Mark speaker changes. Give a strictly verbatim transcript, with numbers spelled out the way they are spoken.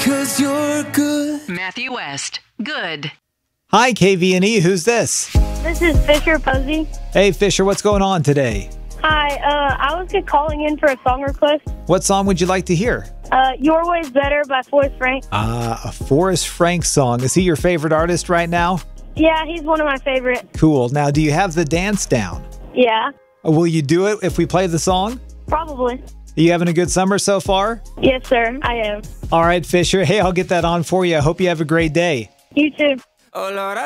Speaker 1: 'cause you're good.
Speaker 2: Matthew West, good.
Speaker 3: Hi, K V N E. Who's this?
Speaker 4: This is Fisher Posey.
Speaker 3: Hey, Fisher. What's going on today?
Speaker 4: Hi, uh, I was calling in for a song request.
Speaker 3: What song would you like to hear?
Speaker 4: Uh, Your Way's Better by Forrest Frank.
Speaker 3: Ah, uh, a Forrest Frank song. Is he your favorite artist right now?
Speaker 4: Yeah, he's one of my favorites.
Speaker 3: Cool. Now, do you have the dance down?
Speaker 4: Yeah,
Speaker 3: Uh, Will you do it if we play the song?
Speaker 4: probably.
Speaker 3: Are you having a good summer so far?
Speaker 4: Yes, sir, I am.
Speaker 3: All right, Fisher. Hey, I'll get that on for you. I hope you have a great day.
Speaker 4: You too.
Speaker 1: Oh, Lord, I